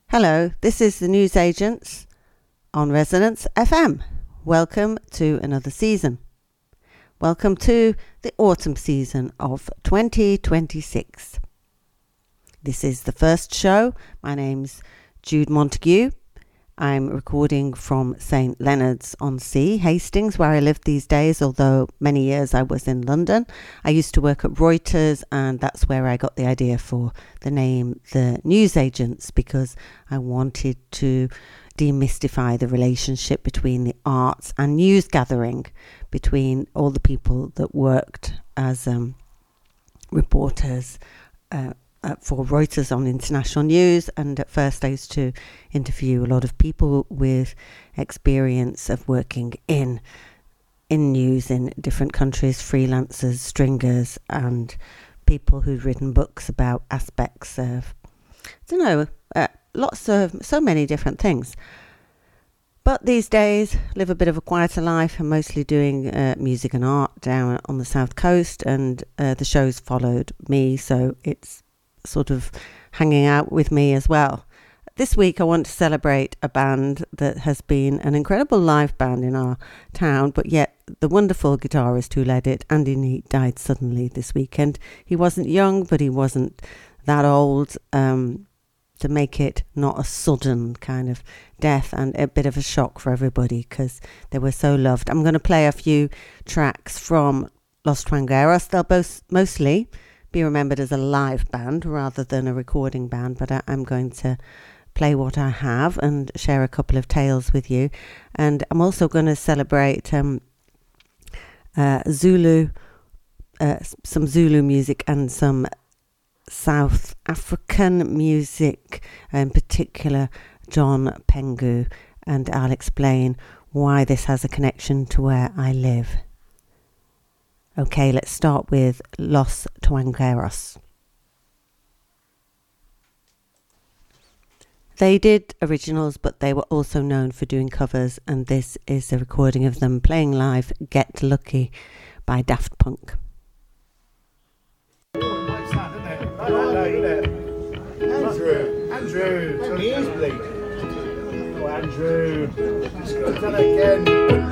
Hello, this is the Newsagents on Resonance FM. Welcome to another season. Welcome to the autumn season of 2026. This is the first show. My name's Jude Montague. I'm recording from St Leonard's on Sea, Hastings, where I live these days, although many years I was in London. I used to work at Reuters, and that's where I got the idea for the name The Newsagents, because I wanted to demystify the relationship between the arts and news gathering, between all the people that worked as reporters for Reuters on international news. And at first I used to interview a lot of people with experience of working in news in different countries, freelancers, stringers, and people who'd written books about aspects of, so many different things. But these days, live a bit of a quieter life. I'm mostly doing music and art down on the south coast, and the show's followed me, so it's sort of hanging out with me as well. This week I want to celebrate a band that has been an incredible live band in our town, but yet the wonderful guitarist who led it, Andy Neate, died suddenly this weekend. He wasn't young, but he wasn't that old to make it not a sudden kind of death, and a bit of a shock for everybody because they were so loved. I'm going to play a few tracks from Los Twangueros. They'll both mostly be remembered as a live band rather than a recording band, but I'm going to play what I have and share a couple of tales with you. And I'm also going to celebrate Zulu, some Zulu music and some South African music, in particular John Pengu, and I'll explain why this has a connection to where I live. Okay, let's start with Los Twangueros. They did originals, but they were also known for doing covers, and this is a recording of them playing live Get Lucky by Daft Punk. Andrew, Andrew, Andrew,